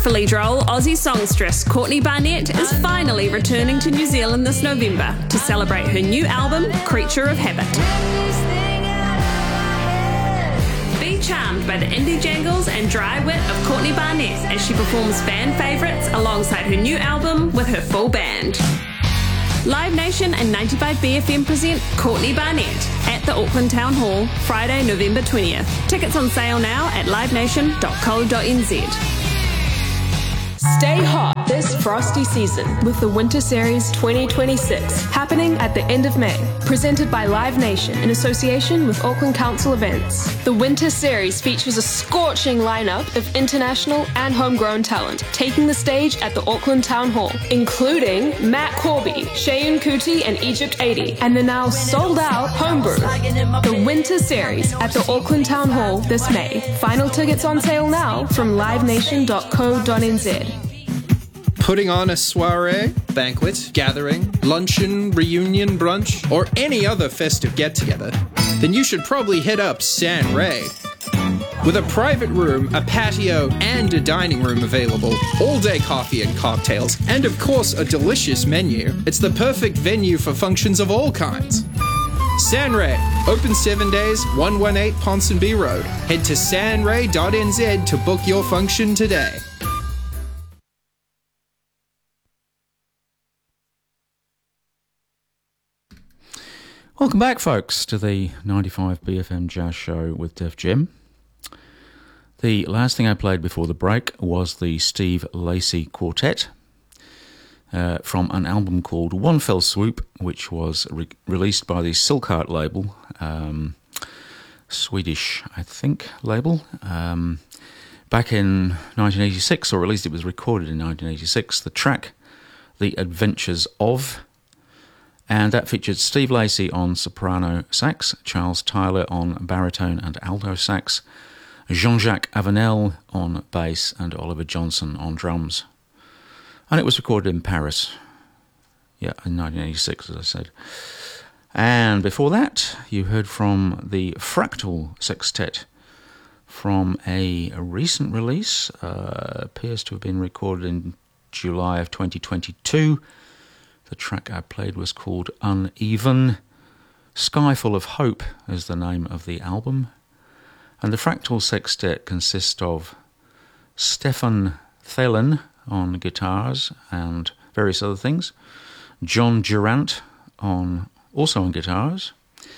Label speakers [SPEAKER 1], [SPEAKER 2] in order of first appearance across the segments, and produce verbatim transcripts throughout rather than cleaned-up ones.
[SPEAKER 1] Wonderfully droll Aussie songstress Courtney Barnett is finally returning to New Zealand this November to celebrate her new album, Creature of Habit. Be charmed by the indie jangles and dry wit of Courtney Barnett as she performs fan favourites alongside her new album with her full band. Live Nation and ninety-five B F M present Courtney Barnett at the Auckland Town Hall, Friday, November twentieth. Tickets on sale now at live nation dot co dot n z.
[SPEAKER 2] Stay hot this frosty season with the Winter Series twenty twenty-six happening at the end of May. Presented by Live Nation in association with Auckland Council Events. The Winter Series features a scorching lineup of international and homegrown talent taking the stage at the Auckland Town Hall, including Matt Corby, Shayun Kuti and Egypt eighty, and the now sold out Homebrew. The Winter Series at the Auckland Town Hall this May. Final tickets on sale now from live nation dot co dot n z.
[SPEAKER 3] Putting on a soiree, banquet, gathering, luncheon, reunion, brunch, or any other festive get-together, then you should probably hit up San Ray. With a private room, a patio, and a dining room available, all-day coffee and cocktails, and of course a delicious menu, it's the perfect venue for functions of all kinds. San Ray, open seven days, one eighteen Ponsonby Road. Head to san ray dot n z to book your function today.
[SPEAKER 4] Welcome back, folks, to the ninety-five B F M Jazz Show with Def Jam. The last thing I played before the break was the Steve Lacy Quartet uh, from an album called One Fell Swoop, which was re- released by the Silkheart label, um, Swedish, I think, label, um, back in nineteen eighty-six, or at least it was recorded in nineteen eighty-six. The track, The Adventures of... And that featured Steve Lacy on soprano sax, Charles Tyler on baritone and alto sax, Jean-Jacques Avenel on bass, and Oliver Johnson on drums. And it was recorded in Paris, yeah, in nineteen eighty-six, as I said. And before that, you heard from the Fractal Sextet from a, a recent release, uh, appears to have been recorded in July of twenty twenty-two. The track I played was called Uneven. Sky Full of Hope is the name of the album. And the Fractal Sextet consists of Stefan Thelen on guitars and various other things, John Durant on also on guitars,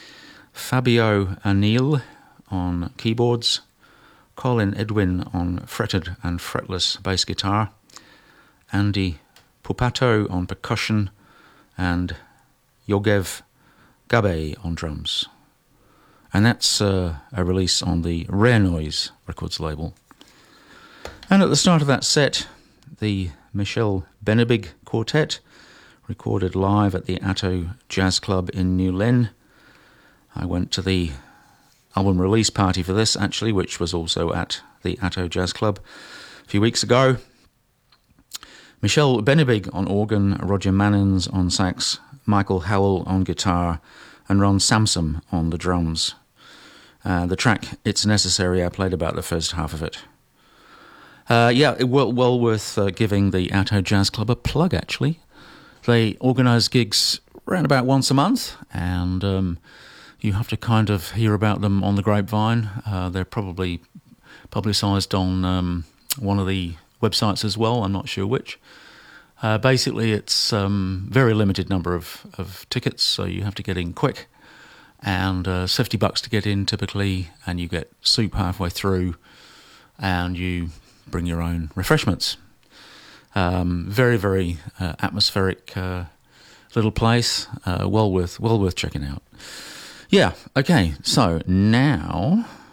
[SPEAKER 4] Fabio Anil on keyboards, Colin Edwin on fretted and fretless bass guitar, Andy Pupato on percussion, and Yogev Gabe on drums. And that's uh, a release on the Rare Noise Records label. And at the start of that set, the Michel Benebig Quartet, recorded live at the Atto Jazz Club in New Lynn. I went to the album release party for this, actually, which was also at the Atto Jazz Club a few weeks ago. Michel Benebig on organ, Roger Mannins on sax, Michael Howell on guitar, and Ron Samsom on the drums. Uh, the track It's Necessary, I played about the first half of it. Uh, yeah, it, well, well worth uh, giving the Atto Jazz Club a plug, actually. They organise gigs around about once a month, and um, you have to kind of hear about them on the grapevine. Uh, they're probably publicised on um, one of the websites as well, I'm not sure which. Uh, basically, it's um, very limited number of, of tickets, so you have to get in quick. And uh, fifty bucks to get in typically, and you get soup halfway through, and you bring your own refreshments. Um, very, very uh, atmospheric uh, little place, uh, well worth, well worth checking out. Yeah, okay, so now